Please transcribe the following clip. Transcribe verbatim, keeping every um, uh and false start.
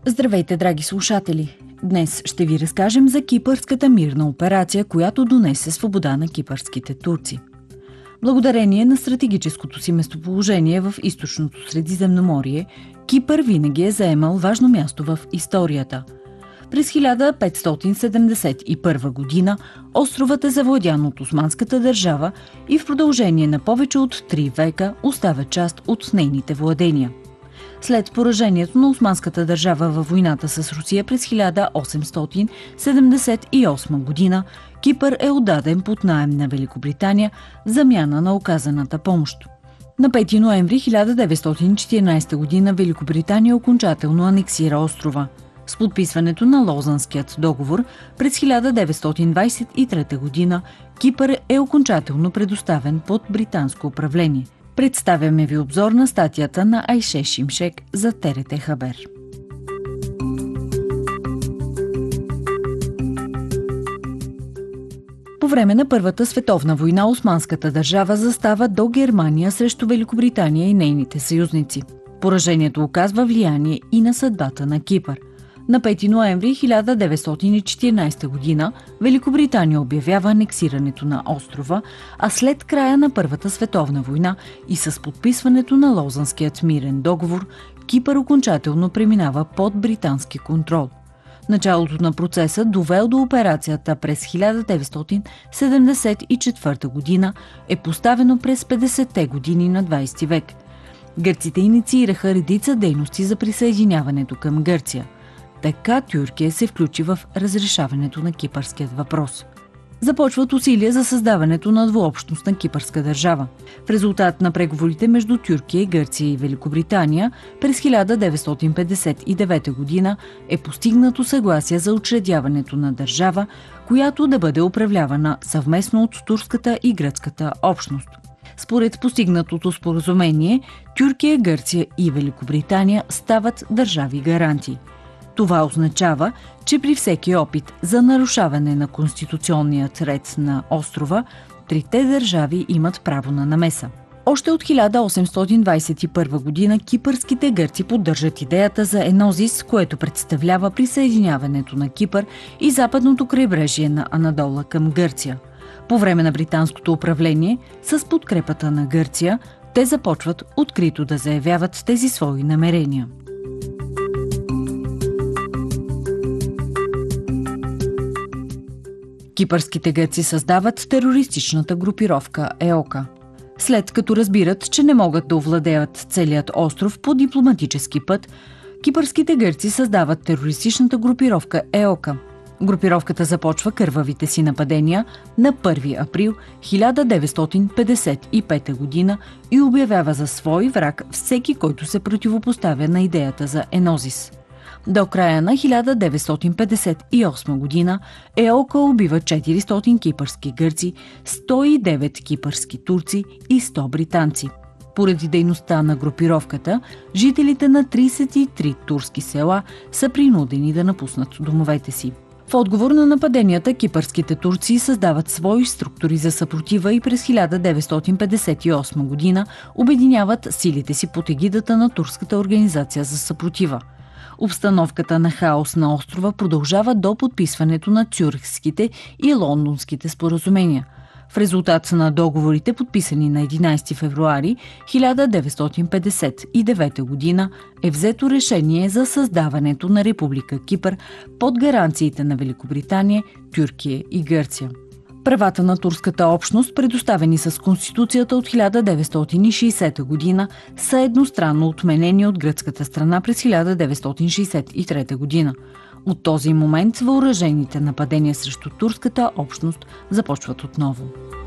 Здравейте, драги слушатели! Днес ще ви разкажем за кипърската мирна операция, която донесе свобода на кипърските турци. Благодарение на стратегическото си местоположение в източното Средиземноморие, Кипър винаги е заемал важно място в историята. През хиляда петстотин седемдесет и първа година островът е завладян от Османската държава и в продължение на повече от три века оставя част от нейните владения. След поражението на Османската държава във войната с Русия през хиляда осемстотин седемдесет и осма година, Кипър е отдаден под наем на Великобритания в замяна на оказаната помощ. На пети ноември хиляда деветстотин и четиринадесета година Великобритания окончателно анексира острова. С подписването на Лозанският договор през хиляда деветстотин двадесет и трета година Кипър е окончателно предоставен под британско управление. Представяме ви обзор на статията на Айше Шимшек за ТРТ Хабер. По време на Първата световна война Османската държава застава до Германия срещу Великобритания и нейните съюзници. Поражението оказва влияние и на съдбата на Кипър. На пети ноември хиляда деветстотин и четиринадесета година Великобритания обявява анексирането на острова, а след края на Първата световна война и с подписването на Лозанският мирен договор, Кипър окончателно преминава под британски контрол. Началото на процеса, довел до операцията през хиляда деветстотин седемдесет и четвърта година, е поставено през петдесетте години на двадесети век. Гърците инициираха редица дейности за присъединяването към Гърция. Така Тюркия се включи в разрешаването на кипърският въпрос. Започват усилия за създаването на двуобщностна кипърска държава. В резултат на преговорите между Тюркия, Гърция и Великобритания през хиляда деветстотин петдесет и девета година е постигнато съгласие за учредяването на държава, която да бъде управлявана съвместно от турската и гръцката общност. Според постигнатото споразумение, Тюркия, Гърция и Великобритания стават държави гаранти. Това означава, че при всеки опит за нарушаване на конституционният ред на острова, трите държави имат право на намеса. Още от хиляда осемстотин двадесет и първа година кипърските гърци поддържат идеята за енозис, което представлява присъединяването на Кипър и западното крайбрежие на Анадола към Гърция. По време на британското управление, с подкрепата на Гърция, те започват открито да заявяват тези свои намерения. Кипърските гърци създават терористичната групировка ЕОКА. След като разбират, че не могат да овладеят целият остров по дипломатически път, кипърските гърци създават терористичната групировка ЕОКА. Групировката започва кървавите си нападения на първи април хиляда деветстотин петдесет и пета година и обявява за свой враг всеки, който се противопоставя на идеята за енозис. До края на хиляда деветстотин петдесет и осма година ЕОКА убива четиристотин кипърски гърци, сто и девет кипърски турци и сто британци. Поради дейността на групировката, жителите на тридесет и три турски села са принудени да напуснат домовете си. В отговор на нападенията, кипърските турци създават свои структури за съпротива и през хиляда деветстотин петдесет и осма година обединяват силите си под егидата на Турската организация за съпротива. Обстановката на хаос на острова продължава до подписването на Цюрихските и Лондонските споразумения. В резултат на договорите, подписани на единадесети февруари хиляда деветстотин петдесет и девета година, е взето решение за създаването на Република Кипър под гаранциите на Великобритания, Тюркия и Гърция. Правата на турската общност, предоставени с Конституцията от хиляда деветстотин и шейсета година, са едностранно отменени от гръцката страна през хиляда деветстотин шейсет и трета година. От този момент въоръжените нападения срещу турската общност започват отново.